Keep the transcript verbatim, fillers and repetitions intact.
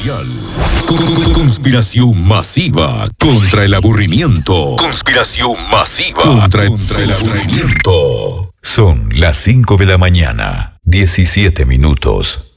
Conspiración masiva contra el aburrimiento. Conspiración masiva contra, contra el aburrimiento. Son las cinco de la mañana, diecisiete minutos.